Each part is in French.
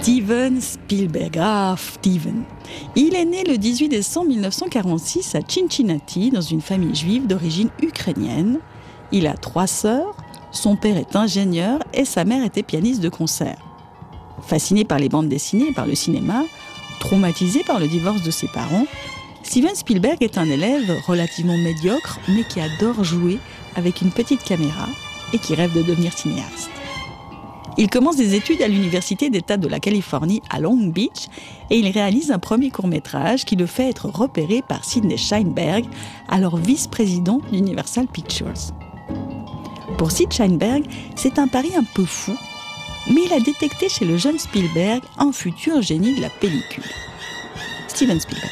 Steven Spielberg. Ah, Steven. Il est né le 18 décembre 1946 à Cincinnati, dans une famille juive d'origine ukrainienne. Il a 3 sœurs, son père est ingénieur et sa mère était pianiste de concert. Fasciné par les bandes dessinées et par le cinéma, traumatisé par le divorce de ses parents, Steven Spielberg est un élève relativement médiocre, mais qui adore jouer avec une petite caméra et qui rêve de devenir cinéaste. Il commence des études à l'Université d'État de la Californie à Long Beach et il réalise un premier court-métrage qui le fait être repéré par Sidney Sheinberg, alors vice-président d'Universal Pictures. Pour Sid Sheinberg, c'est un pari un peu fou, mais il a détecté chez le jeune Spielberg un futur génie de la pellicule. Steven Spielberg.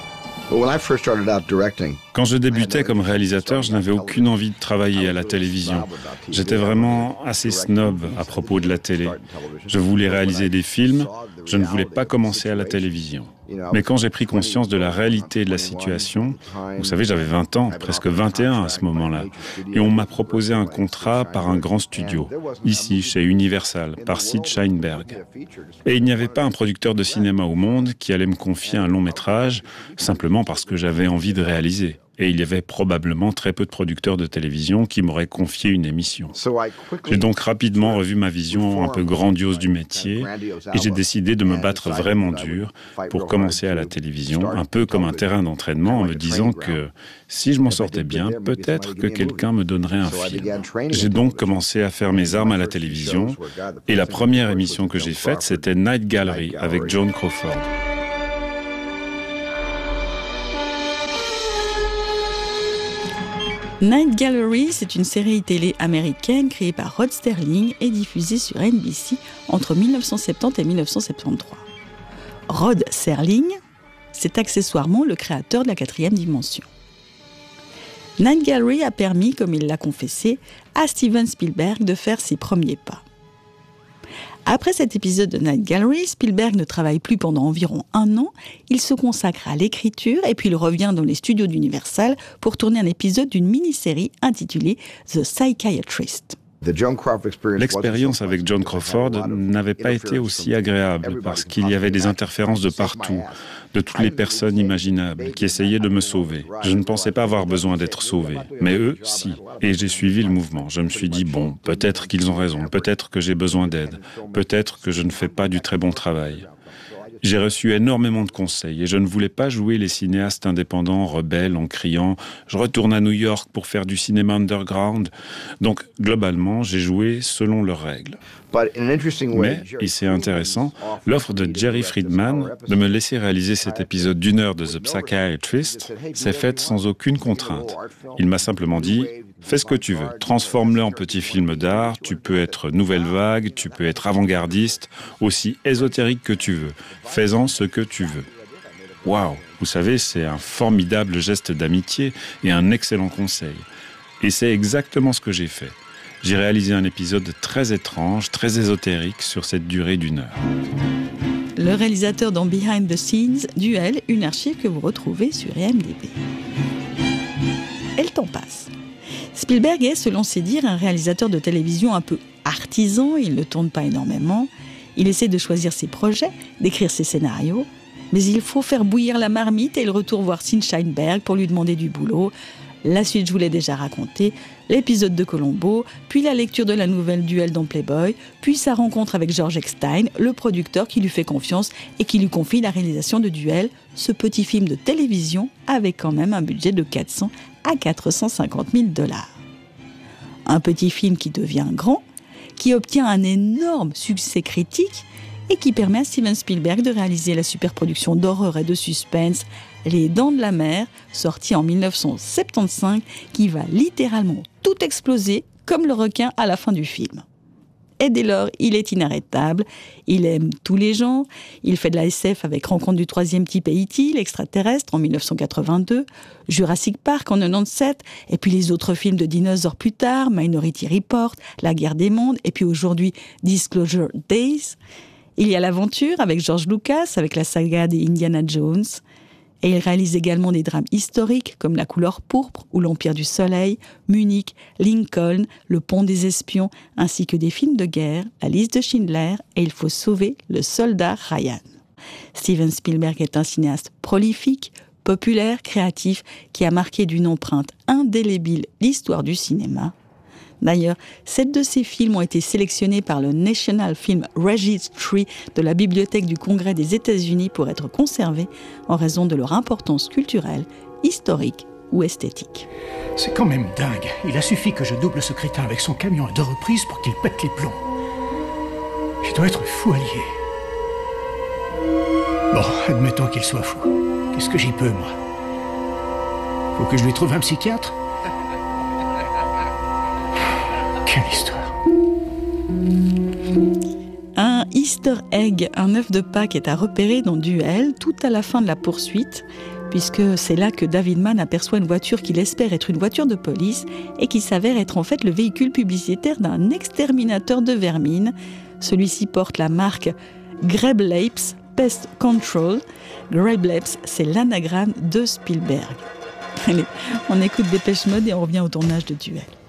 Quand je débutais comme réalisateur, je n'avais aucune envie de travailler à la télévision. J'étais vraiment assez snob à propos de la télé. Je voulais réaliser des films, je ne voulais pas commencer à la télévision. Mais quand j'ai pris conscience de la réalité de la situation, vous savez, j'avais 20 ans, presque 21 à ce moment-là, et on m'a proposé un contrat par un grand studio, ici, chez Universal, par Sid Sheinberg. Et il n'y avait pas un producteur de cinéma au monde qui allait me confier un long métrage, simplement parce que j'avais envie de réaliser. Et il y avait probablement très peu de producteurs de télévision qui m'auraient confié une émission. J'ai donc rapidement revu ma vision un peu grandiose du métier et j'ai décidé de me battre vraiment dur pour commencer à la télévision, un peu comme un terrain d'entraînement, en me disant que si je m'en sortais bien, peut-être que quelqu'un me donnerait un film. J'ai donc commencé à faire mes armes à la télévision et la première émission que j'ai faite, c'était Night Gallery avec Joan Crawford. Night Gallery, c'est une série télé américaine créée par Rod Serling et diffusée sur NBC entre 1970 et 1973. Rod Serling, c'est accessoirement le créateur de la 4e dimension. Night Gallery a permis, comme il l'a confessé, à Steven Spielberg de faire ses premiers pas. Après cet épisode de Night Gallery, Spielberg ne travaille plus pendant environ 1 an. Il se consacre à l'écriture et puis il revient dans les studios d'Universal pour tourner un épisode d'une mini-série intitulée The Psychiatrist. L'expérience avec Joan Crawford n'avait pas été aussi agréable parce qu'il y avait des interférences de partout, de toutes les personnes imaginables qui essayaient de me sauver. Je ne pensais pas avoir besoin d'être sauvé, mais eux, si. Et j'ai suivi le mouvement. Je me suis dit, bon, peut-être qu'ils ont raison, peut-être que j'ai besoin d'aide, peut-être que je ne fais pas du très bon travail. J'ai reçu énormément de conseils et je ne voulais pas jouer les cinéastes indépendants rebelles en criant « Je retourne à New York pour faire du cinéma underground ». Donc, globalement, j'ai joué selon leurs règles. Mais, et c'est intéressant, l'offre de Jerry Friedman de me laisser réaliser cet épisode d'1 heure de The Psychiatrist s'est faite sans aucune contrainte. Il m'a simplement dit « Fais ce que tu veux, transforme-le en petit film d'art, tu peux être nouvelle vague, tu peux être avant-gardiste, aussi ésotérique que tu veux, fais-en ce que tu veux. » Waouh, vous savez, c'est un formidable geste d'amitié et un excellent conseil. Et c'est exactement ce que j'ai fait. J'ai réalisé un épisode très étrange, très ésotérique sur cette durée d'1 heure. Le réalisateur dans Behind the Scenes, Duel, une archive que vous retrouvez sur IMDb. Et le temps passe. Spielberg est, selon ses dires, un réalisateur de télévision un peu artisan, il ne tourne pas énormément, il essaie de choisir ses projets, d'écrire ses scénarios, mais il faut faire bouillir la marmite et il retourne voir Sid Sheinberg pour lui demander du boulot. La suite, je vous l'ai déjà raconté, l'épisode de Columbo, puis la lecture de la nouvelle Duel dans Playboy, puis sa rencontre avec George Eckstein, le producteur qui lui fait confiance et qui lui confie la réalisation de Duel, ce petit film de télévision avec quand même un budget de 400 à 450 000 $. Un petit film qui devient grand, qui obtient un énorme succès critique et qui permet à Steven Spielberg de réaliser la superproduction d'horreur et de suspense Les Dents de la Mer, sortie en 1975, qui va littéralement tout exploser comme le requin à la fin du film. Et dès lors, il est inarrêtable, il aime tous les genres, il fait de la SF avec Rencontre du troisième type et E.T., l'extraterrestre, en 1982, Jurassic Park en 1997, et puis les autres films de dinosaures plus tard, Minority Report, La guerre des mondes, et puis aujourd'hui Disclosure Days. Il y a l'aventure avec George Lucas, avec la saga des Indiana Jones. Et il réalise également des drames historiques comme La couleur pourpre ou L'Empire du Soleil, Munich, Lincoln, Le Pont des Espions, ainsi que des films de guerre, La liste de Schindler et Il faut sauver le soldat Ryan. Steven Spielberg est un cinéaste prolifique, populaire, créatif, qui a marqué d'une empreinte indélébile l'histoire du cinéma. D'ailleurs, 7 de ces films ont été sélectionnés par le National Film Registry de la Bibliothèque du Congrès des États-Unis pour être conservés en raison de leur importance culturelle, historique ou esthétique. C'est quand même dingue. Il a suffi que je double ce crétin avec son camion à 2 reprises pour qu'il pète les plombs. Je dois être fou allié. Bon, admettons qu'il soit fou. Qu'est-ce que j'y peux, moi? Faut que je lui trouve un psychiatre? Quelle histoire. Un easter egg, un œuf de Pâques est à repérer dans Duel, tout à la fin de la poursuite, puisque c'est là que David Mann aperçoit une voiture qu'il espère être une voiture de police et qui s'avère être en fait le véhicule publicitaire d'un exterminateur de vermine. Celui-ci porte la marque Greblapes Pest Control. Greblapes, c'est l'anagramme de Spielberg. Allez, on écoute Dépêche Mode et on revient au tournage de Duel.